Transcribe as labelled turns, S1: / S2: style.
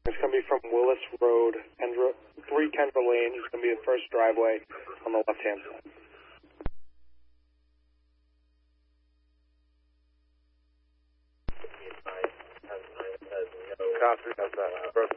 S1: It's going to be from Willis Road, 3 Kendra Lane. It's going to be the first driveway on the left-hand side.
S2: Copy, that's that.